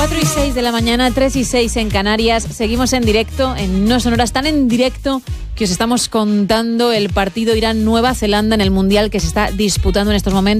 4:06 de la mañana, 3:06 en Canarias. Seguimos en directo, en No Sonoras, tan en directo que os estamos contando el partido Irán-Nueva Zelanda en el Mundial que se está disputando en estos momentos.